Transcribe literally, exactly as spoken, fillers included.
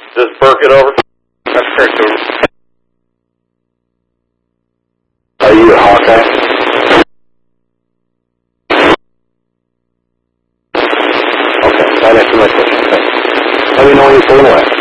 This is Burkett, over. That's correct, over. Are you a Hawkeye? Okay, that answers my question. Let me know when you're pulling away.